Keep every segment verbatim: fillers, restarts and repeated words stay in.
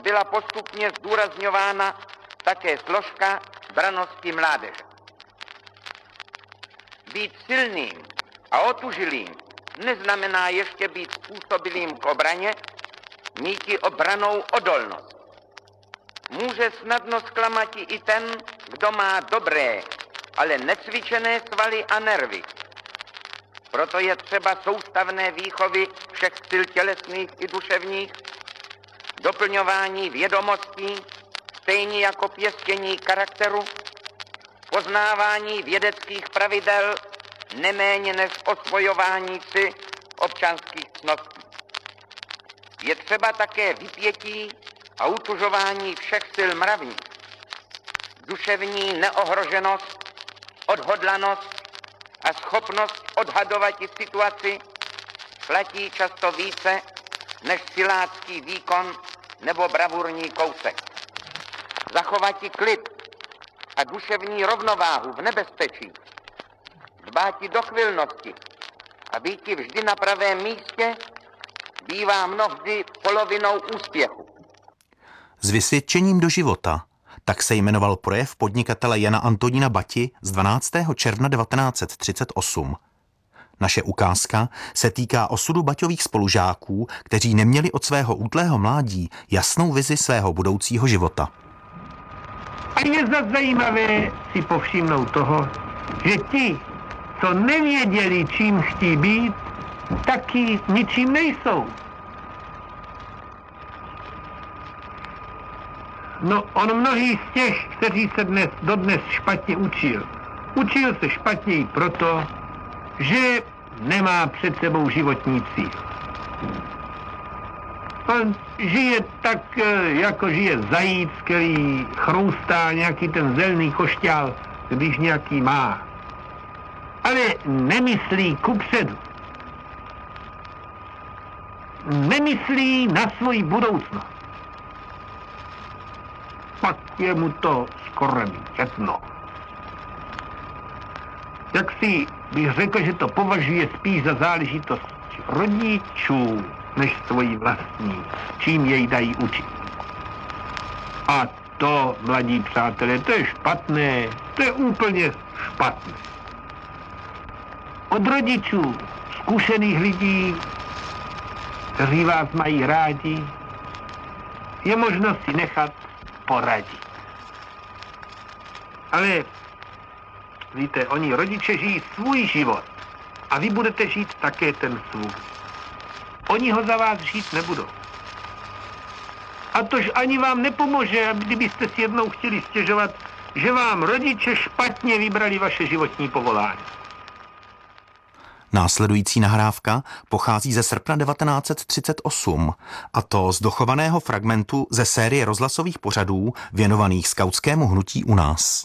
byla postupně zdůrazňována také složka brannosti mládeže. Být silným a otužilým neznamená ještě být způsobilým k obraně, míti obranou odolnost. Může snadno zklamati i ten, kdo má dobré, ale necvičené svaly a nervy. Proto je třeba soustavné výchovy všech styl tělesných i duševních, doplňování vědomostí, stejně jako pěstění charakteru, poznávání vědeckých pravidel, neméně než osvojování si občanských cností. Je třeba také vypětí a utužování všech sil mravních, duševní neohroženost, odhodlanost a schopnost odhadovat situaci platí často více než silácký výkon nebo bravurní kousek. Zachovati klid a duševní rovnováhu v nebezpečí, dbáti do chvilnosti a býti vždy na pravém místě bývá mnohdy polovinou úspěchu. S vysvědčením do života, tak se jmenoval projev podnikatele Jana Antonína Bati z dvanáctého června devatenáct set třicet osm. Naše ukázka se týká osudu Baťových spolužáků, kteří neměli od svého útlého mládí jasnou vizi svého budoucího života. A je zase zajímavé si povšimnout toho, že ti, co nevěděli, čím chtí být, taky ničím nejsou. No, on mnohý z těch, kteří se dnes dodnes špatně učil, učil se špatně i proto, že nemá před sebou životní cíl. On žije tak, jako žije zajíc, který chroustá nějaký ten zelený košťál, když nějaký má. Ale nemyslí kupředu. Nemyslí na svoji budoucnost. Pak je mu to skoro jedno. Jak si bych řekl, že to považuje spíš za záležitost rodičů, než svoji vlastní, čím jej dají učit. A to, mladí přátelé, to je špatné, to je úplně špatné. Od rodičů, zkušených lidí, kteří vás mají rádi, je možno si nechat poradit. Ale víte, oni rodiče žijí svůj život a vy budete žít také ten svůj. Oni ho za vás žít nebudou. A tož ani vám nepomůže, kdybyste si jednou chtěli stěžovat, že vám rodiče špatně vybrali vaše životní povolání. Následující nahrávka pochází ze srpna devatenáct set třicet osm, a to z dochovaného fragmentu ze série rozhlasových pořadů věnovaných skautskému hnutí u nás.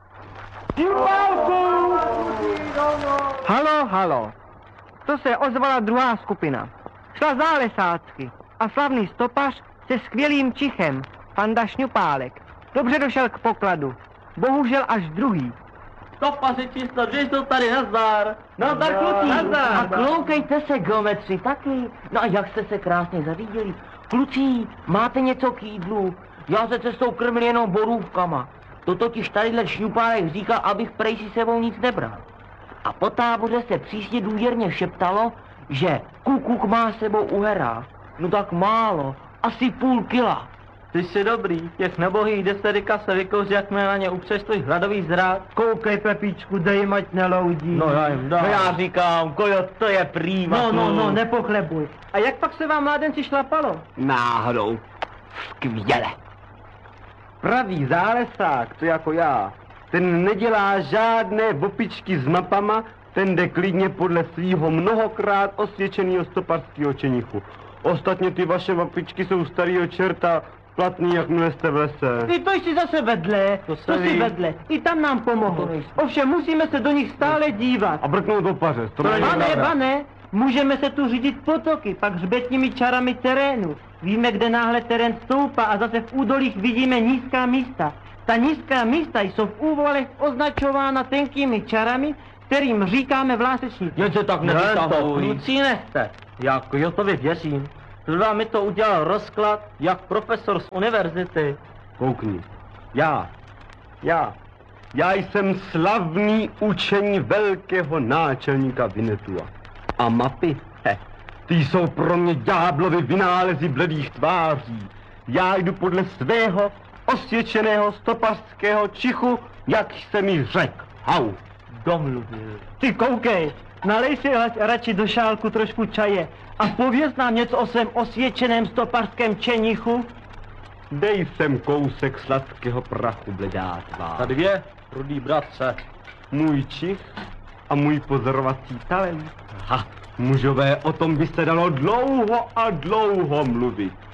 Halo, halo. To se ozvala druhá skupina. Šla zálesácky a slavný stopař se skvělým čichem, Fanda Šňupálek. Dobře došel k pokladu. Bohužel až druhý. Stopaři číslo dvě jsou tady, nazdar. Nazdar, kluci. Nazdar. A kloukejte se, geometři, taky. No a jak jste se krásně zařídili. Kluci, máte něco k jídlu? Já se cestou krmil jenom borůvkama. To totiž tadyhle Šňupálek říkal, abych prej si sebou nic nebral. A po táboře se přísně důvěrně šeptalo, že kukuk má sebou uherá. No tak málo, asi půl kila. Ty jsi dobrý, těch nebohých deserika se vykouří, jakmile na ně upřeš tvůj hladový zrát. Koukej, Pepíčku, dej jim, ať neloudí. No já jim dám. No já říkám, kojot, to je prýma. No, no, no, nepochlebuj. A jak pak se vám, mládenci, šlapalo? Náhodou. Skvěle. Pravý zálesák, to jako já, ten nedělá žádné opičky s mapama, ten jde klidně podle svýho mnohokrát osvědčeného stopařského čenichu. Ostatně ty vaše opičky jsou starýho čerta, platný, jakmile jste v lese. Ty to jsi zase vedle, to, to jsi vedle, i tam nám pomohl. Ovšem musíme se do nich stále dívat. A brknout do paře. Pane, pane, můžeme se tu řídit potoky, pak hřbetními čarami terénu. Víme, kde náhle terén stoupá a zase v údolích vidíme nízká místa. Ta nízká místa jsou v úvalech označována tenkými čarami, kterým říkáme vlásečníci. Jen se tak nevytahují. Kluci, neste. Jak Jotovi věřím. Zrovna mi to udělal rozklad, jak profesor z univerzity. Koukni. Já. Já. Já jsem slavný učení velkého náčelníka Vinetua. A mapy? He, ty jsou pro mě ďáblovy vynálezy bledých tváří. Já jdu podle svého osvědčeného stopařského čichu, jak jsem mi řekl. Hau. Domluvil. Ty koukej, nalej si ra- radši do šálku trošku čaje a pověz nám něco o svém osvědčeném stopařském čenichu. Dej sem kousek sladkého prachu, bledá tvá. Tady je, rudý bratře. Můj čich a můj pozorovací talent. Ha, mužové, o tom by se dalo dlouho a dlouho mluvit.